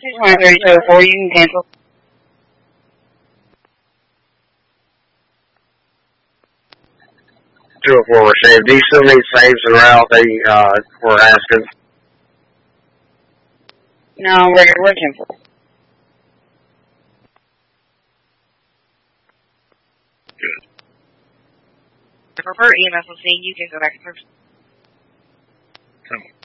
63204, you can cancel. Two or four received. Do you still need saves and route? They were asking. No, we're canceled. For EMS, let's see, you can go back and first.